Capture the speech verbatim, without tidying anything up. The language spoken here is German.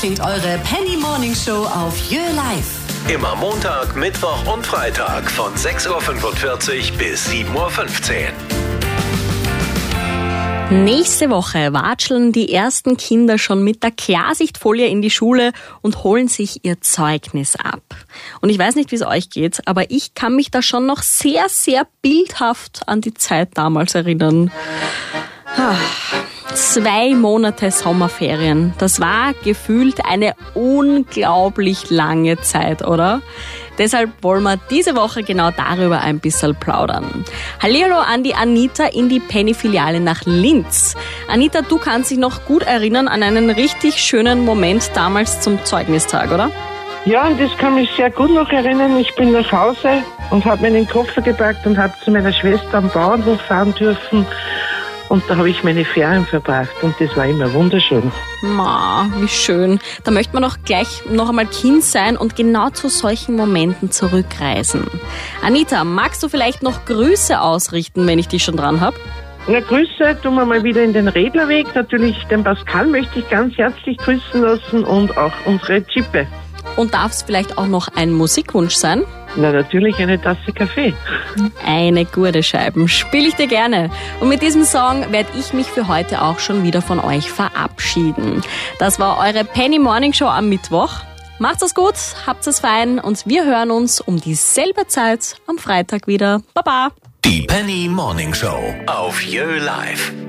klingt eure Penny Morning Show auf Jö Live. Immer Montag, Mittwoch und Freitag von sechs Uhr fünfundvierzig bis sieben Uhr fünfzehn. Nächste Woche watscheln die ersten Kinder schon mit der Klarsichtfolie in die Schule und holen sich ihr Zeugnis ab. Und ich weiß nicht, wie es euch geht, aber ich kann mich da schon noch sehr, sehr bildhaft an die Zeit damals erinnern. Ah, zwei Monate Sommerferien. Das war gefühlt eine unglaublich lange Zeit, oder? Deshalb wollen wir diese Woche genau darüber ein bisschen plaudern. Hallihallo an die Anita in die Penny-Filiale nach Linz. Anita, du kannst dich noch gut erinnern an einen richtig schönen Moment damals zum Zeugnistag, oder? Ja, und das kann mich sehr gut noch erinnern. Ich bin nach Hause und habe meinen Koffer gepackt und habe zu meiner Schwester am Bauernhof fahren dürfen. Und da habe ich meine Ferien verbracht und das war immer wunderschön. Ma, wie schön. Da möchte man doch gleich noch einmal Kind sein und genau zu solchen Momenten zurückreisen. Anita, magst du vielleicht noch Grüße ausrichten, wenn ich dich schon dran habe? Na, Grüße tun wir mal wieder in den Redlerweg. Natürlich den Pascal möchte ich ganz herzlich grüßen lassen und auch unsere Chippe. Und darf es vielleicht auch noch ein Musikwunsch sein? Na, natürlich eine Tasse Kaffee. Eine gute Scheiben, spiele ich dir gerne. Und mit diesem Song werde ich mich für heute auch schon wieder von euch verabschieden. Das war eure Penny Morning Show am Mittwoch. Macht's es gut, habt's es fein und wir hören uns um dieselbe Zeit am Freitag wieder. Baba! Die Penny Morning Show auf Jö Live.